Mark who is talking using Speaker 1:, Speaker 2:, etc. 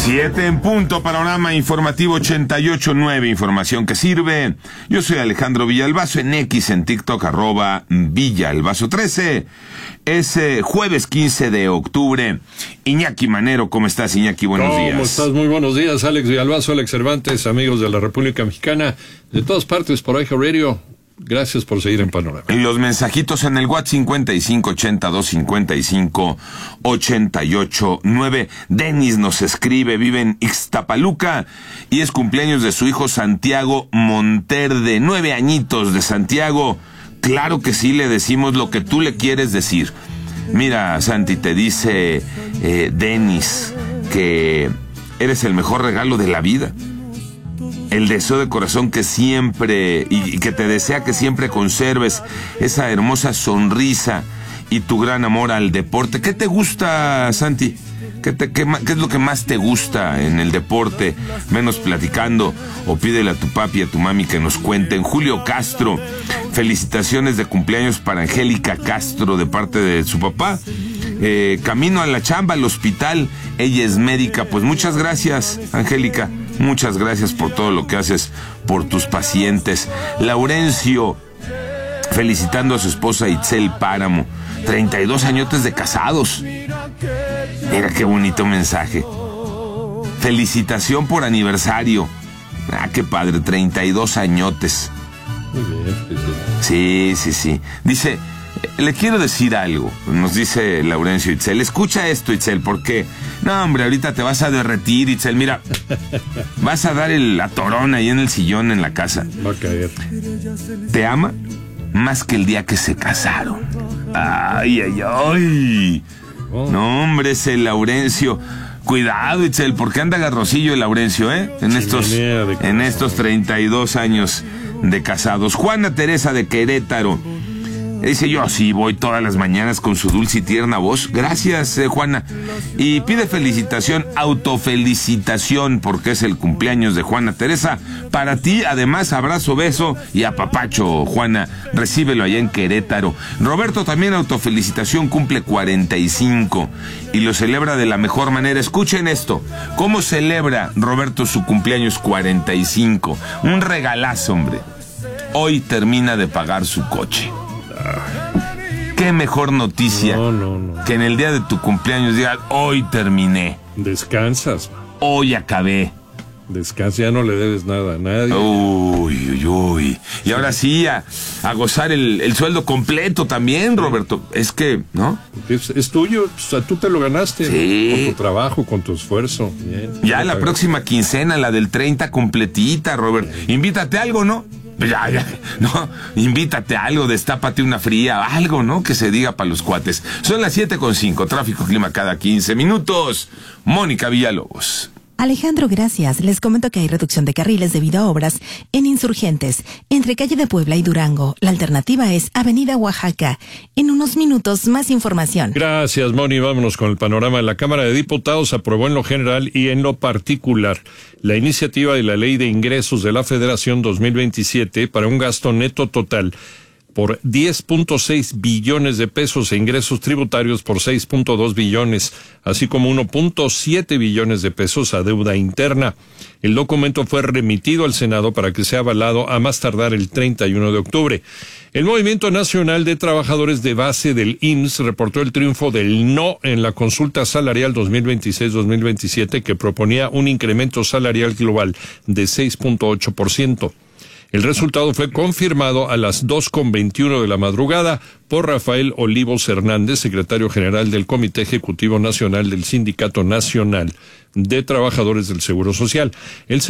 Speaker 1: 7 en punto, panorama informativo 88.9, información que sirve. Yo soy Alejandro Villalbazo, en X, en TikTok, @Villalbazo13. Es jueves 15 de octubre. Iñaki Manero, ¿cómo estás, Iñaki? Buenos días.
Speaker 2: ¿Cómo estás? Muy buenos días, Alex Villalbazo, Alex Cervantes, amigos de la República Mexicana, de todas partes por Eje Radio. Gracias por seguir en Panorama.
Speaker 1: Los mensajitos en el WhatsApp 5582558889. Denis nos escribe, vive en Ixtapaluca y es cumpleaños de su hijo Santiago Monterde, 9 añitos de Santiago. Claro que sí, le decimos lo que tú le quieres decir. Mira, Santi, te dice Denis que eres el mejor regalo de la vida. El deseo de corazón que siempre, y que te desea que siempre conserves esa hermosa sonrisa y tu gran amor al deporte. ¿Qué te gusta, Santi? ¿Qué es lo que más te gusta en el deporte? Menos platicando, o pídele a tu papi y a tu mami que nos cuenten. Julio Castro, felicitaciones de cumpleaños para Angélica Castro de parte de su papá. Camino a la chamba, al hospital, ella es médica. Pues muchas gracias, Angélica. Muchas gracias por todo lo que haces por tus pacientes. Laurencio, felicitando a su esposa Itzel Páramo. 32 añotes de casados. Mira qué bonito mensaje. Felicitación por aniversario. Qué padre, 32 añotes.
Speaker 2: Muy bien.
Speaker 1: Sí. Dice, le quiero decir algo, nos dice Laurencio Itzel. Escucha esto, Itzel, porque... No, hombre, ahorita te vas a derretir, Itzel. Mira, vas a dar la torona ahí en el sillón en la casa.
Speaker 2: Va a caer.
Speaker 1: Te ama más que el día que se casaron. Ay. No, hombre, ese Laurencio. Cuidado, Itzel, porque anda garrosillo el Laurencio, en estos 32 años de casados. Juana Teresa de Querétaro dice, yo sí voy todas las mañanas con su dulce y tierna voz. Gracias, Juana. Y pide felicitación, autofelicitación, porque es el cumpleaños de Juana Teresa. Para ti, además, abrazo, beso y apapacho, Juana. Recíbelo allá en Querétaro. Roberto también autofelicitación, cumple 45 y lo celebra de la mejor manera. Escuchen esto. ¿Cómo celebra Roberto su cumpleaños 45? Un regalazo, hombre. Hoy termina de pagar su coche. Qué mejor noticia que en el día de tu cumpleaños digas, hoy terminé.
Speaker 2: Descansas.
Speaker 1: Hoy acabé.
Speaker 2: Descansa, ya no le debes nada a nadie.
Speaker 1: Uy. Y ahora sí, a gozar el sueldo completo también, Roberto. Es que, ¿no?
Speaker 2: Es tuyo, o sea, tú te lo ganaste.
Speaker 1: Sí.
Speaker 2: Con tu trabajo, con tu esfuerzo. Bien,
Speaker 1: ya la próxima quincena, la del 30 completita, Robert. Invítate algo, ¿no? Ya, no, invítate a algo, destápate una fría, algo, ¿no? Que se diga para los cuates. Son las 7:05, tráfico, clima cada 15 minutos. Mónica Villalobos.
Speaker 3: Alejandro, gracias. Les comento que hay reducción de carriles debido a obras en Insurgentes, entre calle de Puebla y Durango. La alternativa es Avenida Oaxaca. En unos minutos, más información.
Speaker 2: Gracias, Moni. Vámonos con el panorama. La Cámara de Diputados aprobó en lo general y en lo particular la iniciativa de la Ley de Ingresos de la Federación 2027 para un gasto neto total por 10.6 billones de pesos e ingresos tributarios por 6.2 billones, así como 1.7 billones de pesos a deuda interna. El documento fue remitido al Senado para que sea avalado a más tardar el 31 de octubre. El Movimiento Nacional de Trabajadores de Base del IMSS reportó el triunfo del no en la consulta salarial 2026-2027 que proponía un incremento salarial global de 6.8%. El resultado fue confirmado a las 2:21 de la madrugada por Rafael Olivos Hernández, secretario general del Comité Ejecutivo Nacional del Sindicato Nacional de Trabajadores del Seguro Social.